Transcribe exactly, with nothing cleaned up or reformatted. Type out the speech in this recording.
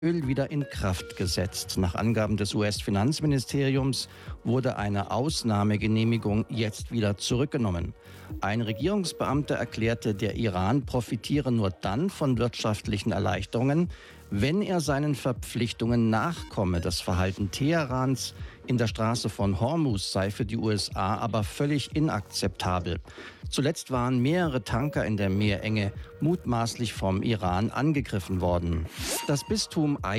Öl wieder in Kraft gesetzt. Nach Angaben des U S-Finanzministeriums wurde eine Ausnahmegenehmigung jetzt wieder zurückgenommen. Ein Regierungsbeamter erklärte, der Iran profitiere nur dann von wirtschaftlichen Erleichterungen, wenn er seinen Verpflichtungen nachkomme. Das Verhalten Teherans in der Straße von Hormuz sei für die U S A aber völlig inakzeptabel. Zuletzt waren mehrere Tanker in der Meerenge mutmaßlich vom Iran angegriffen worden. Das Bistum